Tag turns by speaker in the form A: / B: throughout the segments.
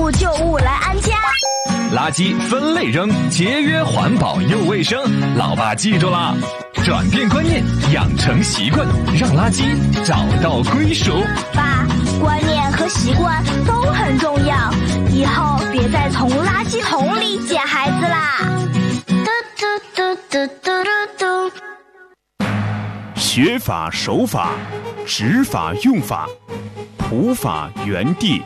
A: 物旧物来安家。
B: 垃圾分类扔，节约环保又卫生。老爸记住了，转变观念，养成习惯，让垃圾找到归属。
A: 爸，观念和习惯都很重要，以后别再从垃圾桶里捡孩子啦。嘟嘟嘟嘟嘟嘟。
C: 学法守法，执法用法，普法原地。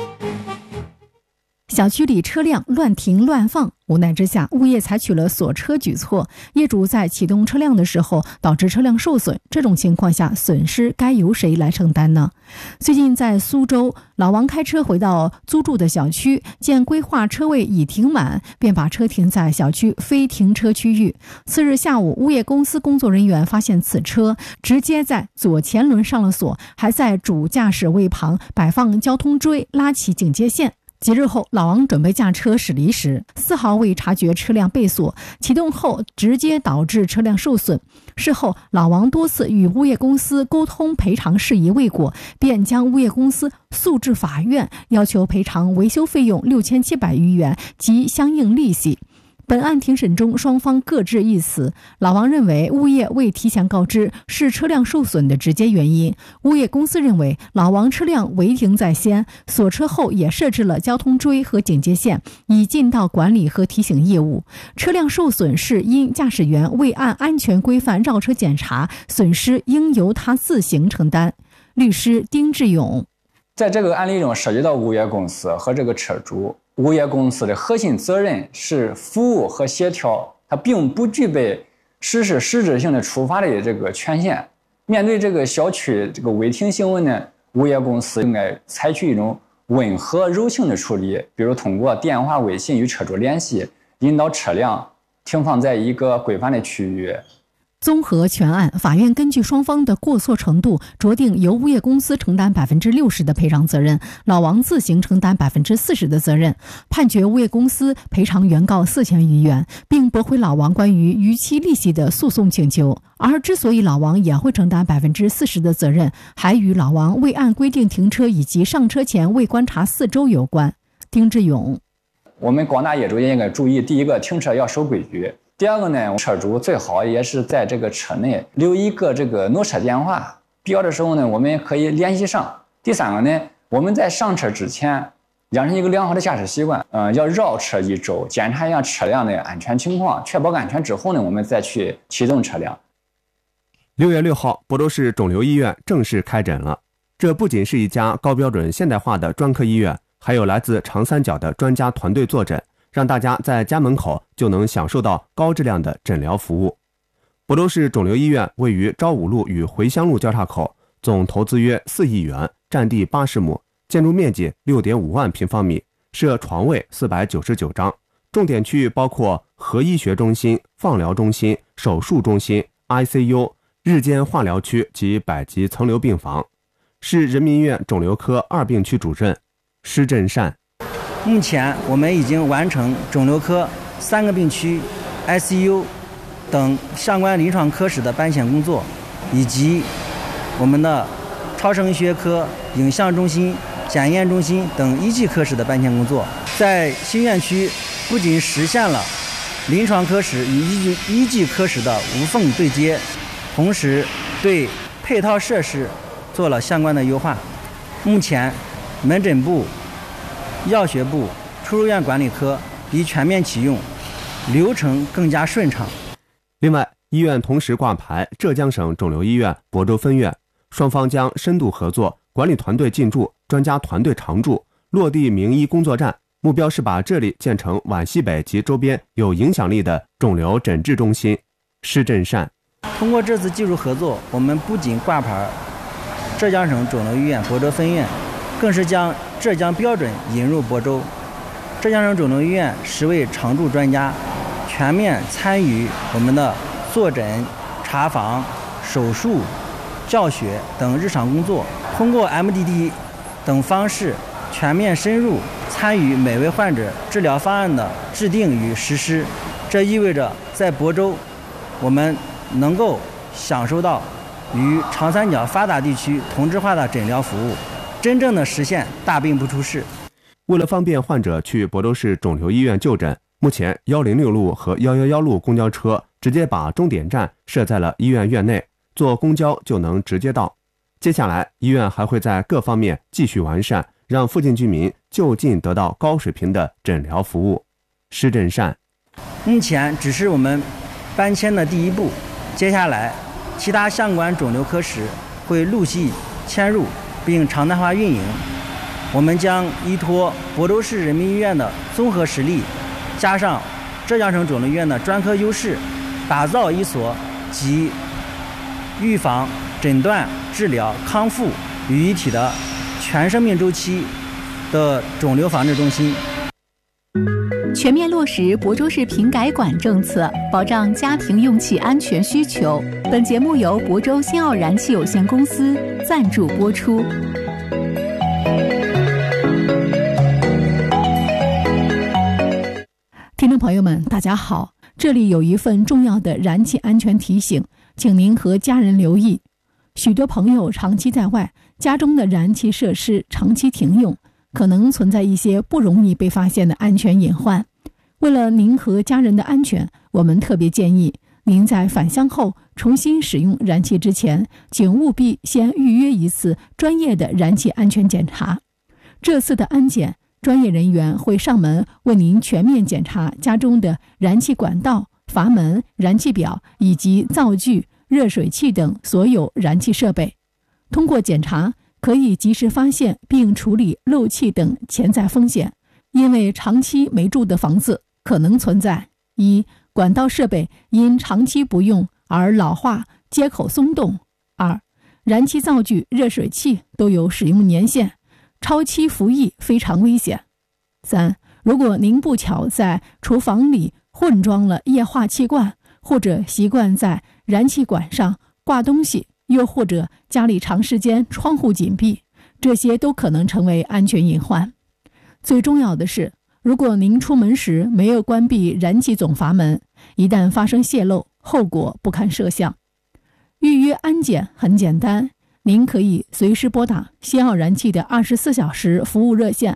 D: 小区里车辆乱停乱放，无奈之下，物业采取了锁车举措。业主在启动车辆的时候导致车辆受损，这种情况下，损失该由谁来承担呢？最近在苏州，老王开车回到租住的小区，见规划车位已停满，便把车停在小区非停车区域。次日下午，物业公司工作人员发现此车直接在左前轮上了锁，还在主驾驶位旁摆放交通锥，拉起警戒线。几日后，老王准备驾车驶离时，丝毫未察觉车辆被锁，启动后直接导致车辆受损。事后，老王多次与物业公司沟通赔偿事宜未果，便将物业公司诉至法院，要求赔偿维修费用6700余元及相应利息。本案庭审中，双方各执一词。老王认为物业未提前告知是车辆受损的直接原因，物业公司认为老王车辆违停在先，锁车后也设置了交通锥和警戒线，已尽到管理和提醒业务。车辆受损是因驾驶员未按安全规范绕车检查，损失应由他自行承担。律师丁志勇：
E: 在这个案例中，涉及到物业公司和这个车主。物业公司的核心责任是服务和协调，它并不具备实施实质性的处罚的这个权限。面对这个小区这个违停行为呢，物业公司应该采取一种温和柔性的处理，比如通过电话、微信与车主联系，引导车辆停放在一个规范的区域。
D: 综合全案，法院根据双方的过错程度，酌定由物业公司承担60%的赔偿责任，老王自行承担40%的责任，判决物业公司赔偿原告4000余元，并驳回老王关于逾期利息的诉讼请求。而之所以老王也会承担40%的责任，还与老王未按规定停车以及上车前未观察四周有关。丁志勇：
E: 我们广大业主也应该注意，第一个，停车要守规矩。第二个呢，车主最好也是在这个车内留一个这个挪车电话，必要的时候呢，我们可以联系上。第三个呢，我们在上车之前养成一个良好的驾驶习惯，要绕车一周，检查一下车辆的安全情况，确保安全之后呢，我们再去启动车辆。
F: 6月6号，亳州市肿瘤医院正式开诊了。这不仅是一家高标准现代化的专科医院，还有来自长三角的专家团队坐诊，让大家在家门口就能享受到高质量的诊疗服务。亳州市肿瘤医院位于昭武路与回乡路交叉口，总投资约4亿元，占地80亩，建筑面积6.5万平方米，设床位499张。重点区域包括核医学中心、放疗中心、手术中心、ICU、日间化疗区及100级层流病房。市人民医院肿瘤科2病区主任施振善：
G: 目前我们已经完成肿瘤科3个病区、ICU 等相关临床科室的搬迁工作，以及我们的超声医学科、影像中心、检验中心等一级科室的搬迁工作。在新院区不仅实现了临床科室与一级科室的无缝对接，同时对配套设施做了相关的优化。目前门诊部、药学部、出入院管理科已全面启用，流程更加顺畅。
F: 另外，医院同时挂牌浙江省肿瘤医院亳州分院，双方将深度合作，管理团队进驻，专家团队常驻，落地名医工作站，目标是把这里建成皖西北及周边有影响力的肿瘤诊治中心。施振善：
G: 通过这次技术合作，我们不仅挂牌浙江省肿瘤医院亳州分院，更是将浙江标准引入亳州。浙江省肿瘤医院10位常驻专家全面参与我们的坐诊、查房、手术、教学等日常工作，通过 MDT 等方式全面深入参与每位患者治疗方案的制定与实施。这意味着在亳州，我们能够享受到与长三角发达地区同质化的诊疗服务，真正的实现大病不出事。
F: 为了方便患者去亳州市肿瘤医院就诊，目前106路和111路公交车直接把终点站设在了医院院内，坐公交就能直接到。接下来，医院还会在各方面继续完善，让附近居民就近得到高水平的诊疗服务。施振善，
G: 目前只是我们搬迁的第一步，接下来其他相关肿瘤科室会陆续迁入并常态化运营。我们将依托亳州市人民医院的综合实力，加上浙江省肿瘤医院的专科优势，打造一所集预防、诊断、治疗、康复于一体的全生命周期的肿瘤防治中心。
H: 全面落实亳州市平改管政策，保障家庭用气安全需求。本节目由亳州新奥燃气有限公司赞助播出。
D: 听众朋友们，大家好，这里有一份重要的燃气安全提醒，请您和家人留意。许多朋友长期在外，家中的燃气设施长期停用，可能存在一些不容易被发现的安全隐患。为了您和家人的安全，我们特别建议您在返乡后重新使用燃气之前，请务必先预约一次专业的燃气安全检查。这次的安检，专业人员会上门为您全面检查家中的燃气管道、阀门、燃气表以及灶具、热水器等所有燃气设备。通过检查，可以及时发现并处理漏气等潜在风险，因为长期没住的房子可能存在：一、管道设备因长期不用而老化、接口松动；二、燃气灶具、热水器都有使用年限，超期服役非常危险；三、如果您不巧在厨房里混装了液化气罐，或者习惯在燃气管上挂东西，又或者家里长时间窗户紧闭，这些都可能成为安全隐患。最重要的是，如果您出门时没有关闭燃气总阀门，一旦发生泄漏，后果不堪设想。预约安检很简单，您可以随时拨打新奥燃气的24小时服务热线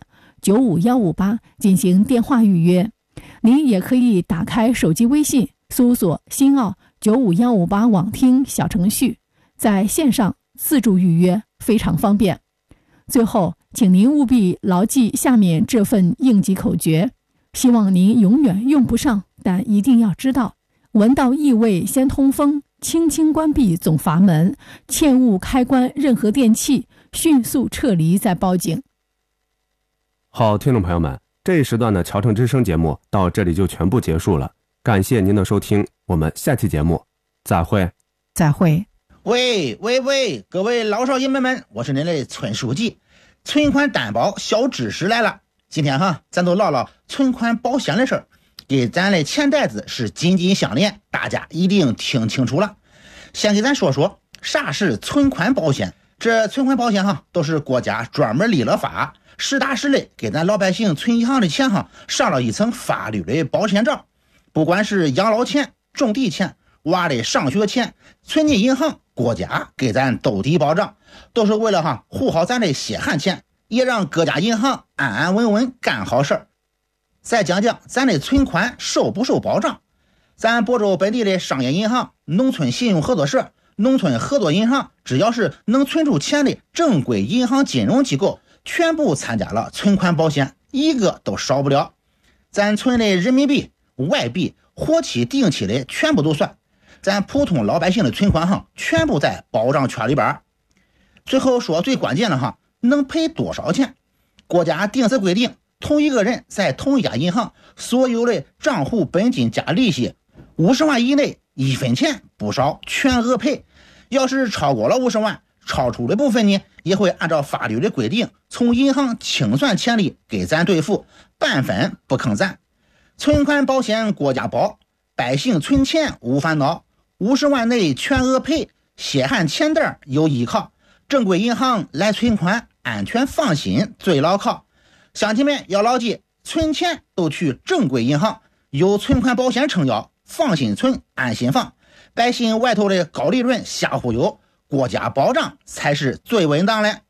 D: 95158进行电话预约。您也可以打开手机微信，搜索新奥95158网听小程序，在线上自助预约，非常方便。最后，请您务必牢记下面这份应急口诀，希望您永远用不上，但一定要知道：闻到异味先通风，轻轻关闭总阀门，切勿开关任何电器，迅速撤离再报警。
F: 好，听众朋友们，这一时段的侨城之声节目到这里就全部结束了，感谢您的收听，我们下期节目再会。
D: 再会。
I: 喂，各位老少爷们，我是您的村书记。存款担保小知识来了，今天咱都唠唠存款保险的事儿，给咱的钱袋子是紧紧相连，大家一定听清楚了。先给咱说说啥是存款保险。这存款保险都是国家专门立了法，实打实的给咱老百姓存银行的钱上了一层法律的保险罩。不管是养老钱、种地钱、娃的上学钱，存进银行，国家给咱兜底保障，都是为了护好咱的血汗钱，也让各家银行安安稳稳干好事儿。再讲讲咱的存款受不受保障。咱亳州本地的商业银行、农村信用合作社、农村合作银行，只要是能存出钱的正规银行金融机构，全部参加了存款保险，一个都少不了。咱存的人民币、外币、活期、定期的全部都算，咱普通老百姓的存款全部在保障圈里边。最后说最关键的能赔多少钱？国家定死规定，同一个人在同一家银行所有的账户本金加利息50万以内，1分钱不少，全额赔。要是超过了50万，超出的部分呢，也会按照法律的规定从银行清算钱利给咱兑付，半分不坑咱。存款保险国家保，百姓存钱无烦恼，50万内全额赔，血汗钱袋有依靠，正规银行来存款，安全放心最牢靠。乡亲们要牢记，存钱都去正规银行，有存款保险撑腰，放心存，安心放。百姓外头的高利润瞎忽悠，国家保障才是最稳当的。